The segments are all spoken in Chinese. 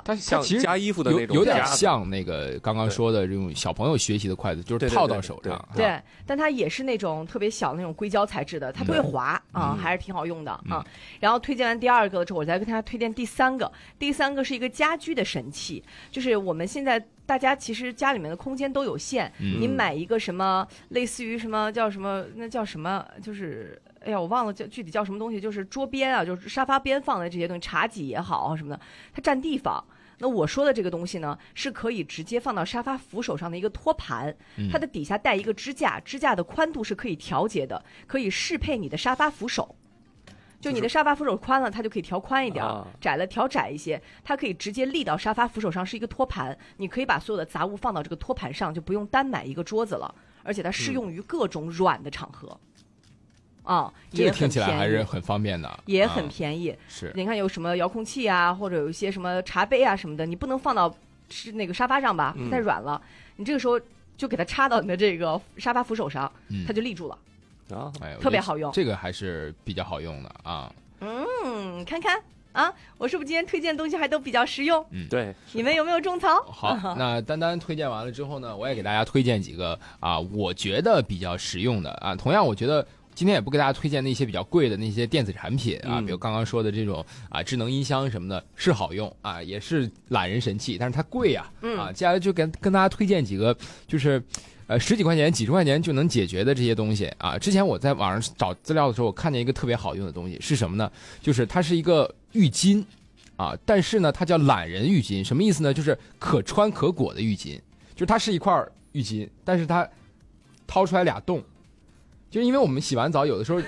它其实夹衣服的那种， 有点像那个刚刚说的这种小朋友学习的筷子，就是套到手上。 对，但它也是那种特别小的那种硅胶材质的，它不会滑啊，还是挺好用的啊。然后推荐完第二个之后，我再跟大家推荐第三个。第三个是一个家居的神器，就是我们现在大家其实家里面的空间都有限，你买一个什么类似于什么叫什么，那叫什么，就是哎呀我忘了具体叫什么东西，就是桌边啊，就是沙发边放的这些东西，茶几也好什么的，它占地方。那我说的这个东西呢，是可以直接放到沙发扶手上的一个托盘，它的底下带一个支架，支架的宽度是可以调节的，可以适配你的沙发扶手。就你的沙发扶手宽了，它就可以调宽一点，窄了调窄一些，它可以直接立到沙发扶手上，是一个托盘，你可以把所有的杂物放到这个托盘上，就不用单买一个桌子了，而且它适用于各种软的场合。 这个听起来还是很方便的， 也很便宜。 是， 你看有什么遥控器啊，或者有一些什么茶杯啊什么的，你不能放到那个沙发上吧，太软了。你这个时候就给它插到你的这个沙发扶手上，它就立住了。特别好用， 这个还是比较好用的啊。 看看啊，我是不是今天推荐的东西还都比较实用？ 对， 你们有没有种草？ 好，那丹丹推荐完了之后呢，我也给大家推荐几个啊，我觉得比较实用的啊。同样，我觉得今天也不给大家推荐那些比较贵的那些电子产品啊，比如刚刚说的这种啊智能音箱什么的，是好用啊，也是懒人神器，但是它贵啊。接下来就跟大家推荐几个，就是十几块钱、几十块钱就能解决的这些东西啊。之前我在网上找资料的时候，我看见一个特别好用的东西是什么呢？就是它是一个浴巾啊，但是呢，它叫懒人浴巾，什么意思呢？就是可穿可裹的浴巾，就是它是一块浴巾，但是它掏出来俩洞。就是因为我们洗完澡有的时候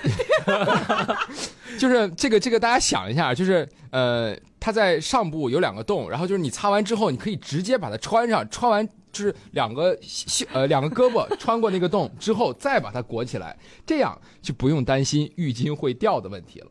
就是这个大家想一下，就是它在上部有两个洞，然后就是你擦完之后你可以直接把它穿上，穿完就是两个胳膊穿过那个洞之后再把它裹起来，这样就不用担心浴巾会掉的问题了。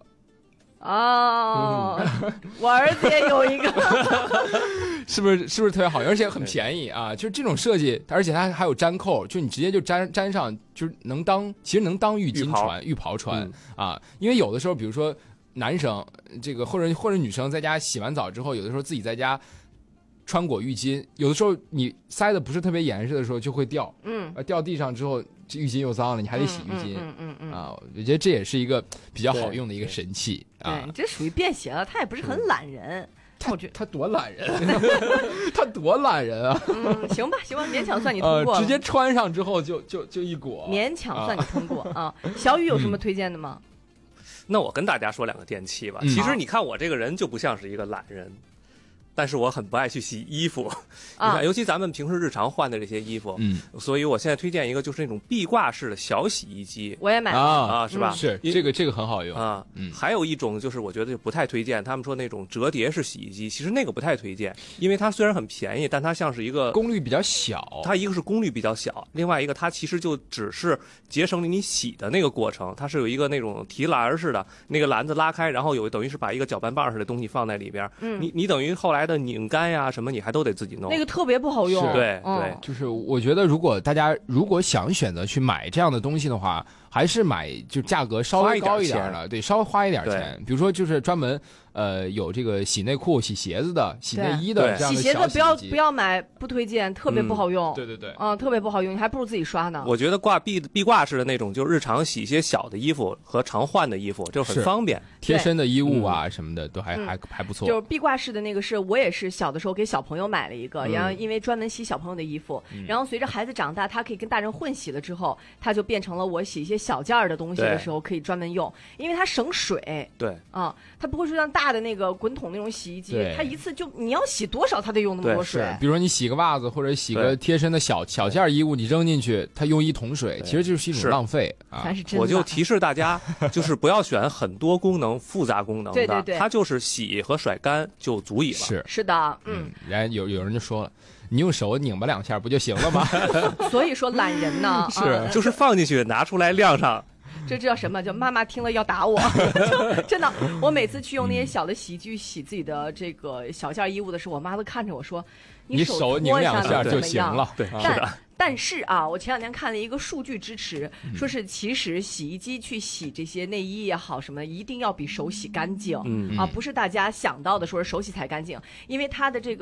我儿子也有一个是不是特别好用，而且很便宜啊？就是这种设计，而且它还有粘扣，就你直接就粘上，就是其实能当浴巾穿、浴袍穿啊。因为有的时候，比如说男生这个或者女生在家洗完澡之后，有的时候自己在家穿裹浴巾，有的时候你塞的不是特别严实的时候就会掉，掉地上之后这浴巾又脏了，你还得洗浴巾，啊，我觉得这也是一个比较好用的一个神器啊。 对，这属于便携了，他也不是很懒人。 他多懒人，他多懒人啊！ 行吧，勉强算你通过。 直接穿上之后就一裹， 勉强算你通过啊。小雨有什么推荐的吗？ 那我跟大家说两个电器吧。其实你看我这个人就不像是一个懒人。但是我很不爱去洗衣服，你看，尤其咱们平时日常换的这些衣服，所以我现在推荐一个，就是那种壁挂式的小洗衣机。 我也买了是吧？ 是这个很好用啊。还有一种就是我觉得就不太推荐，他们说那种折叠式洗衣机，其实那个不太推荐，因为它虽然很便宜，但它像是一个功率比较小。 它一个是功率比较小，另外一个它其实就只是节省了你洗的那个过程，它是有一个那种提篮似的，那个篮子拉开，然后等于是把一个搅拌棒似的东西放在里边，你等于后来的拧干呀什么你还都得自己弄， 那个特别不好用。 对， 就是我觉得大家如果想选择去买这样的东西的话，还是买就价格稍微高一点的，对，稍微花一点钱。比如说就是专门有这个洗内裤、洗鞋子的、洗内衣的这样的小洗衣机。 洗鞋子不要买，不推荐，特别不好用。 对， 特别不好用，你还不如自己刷呢。 我觉得壁挂式的那种，就日常洗一些小的衣服和常换的衣服，就很方便。 贴身的衣物啊什么的都还不错。 就是壁挂式的那个我也是小的时候给小朋友买了一个，然后因为专门洗小朋友的衣服，然后随着孩子长大，他可以跟大人混洗了之后，他就变成了我洗一些小件儿的东西的时候可以专门用，因为它省水。 对它不会说像大的那个滚筒那种洗衣机，它一次就你要洗多少，它得用那么多水。 比如说你洗个袜子或者洗个贴身的小件衣物，你扔进去，它用1桶水，其实就是一种浪费啊。 我就提示大家，就是不要选很多功能、复杂功能的， 对， 它就是洗和甩干就足以了。 是的， 然后有人就说了，你用手拧巴2下不就行了吗？ 所以说懒人呢， 就是放进去拿出来晾上。 这叫什么？叫妈妈听了要打我。真的，我每次去用那些小的洗衣机洗自己的这个小件衣物的时候，我妈都看着我说：“你手拧2下就行了。” 对，是的。 但是啊，我前2天看了一个数据支持，说是其实洗衣机去洗这些内衣也好什么，一定要比手洗干净，不是大家想到的说是手洗才干净，因为它的这个